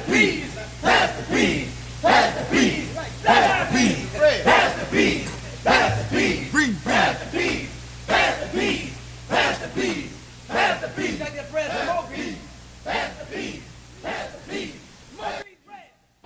peas, pass the peas, pass the peas, pass the peas, pass the peas, pass the peas, pass the peas, pass the peas, pass the peas, pass the peas.